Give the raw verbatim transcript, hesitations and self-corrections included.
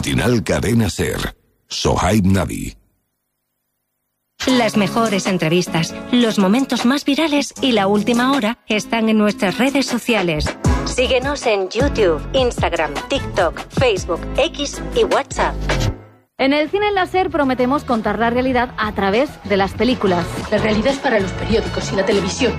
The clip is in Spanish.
Matinal Cadena Ser. Sohaib Navi. Las mejores entrevistas, los momentos más virales y la última hora están en nuestras redes sociales. Síguenos en YouTube, Instagram, TikTok, Facebook, X y WhatsApp. En el cine láser prometemos contar la realidad a través de las películas. La realidad es para los periódicos y la televisión.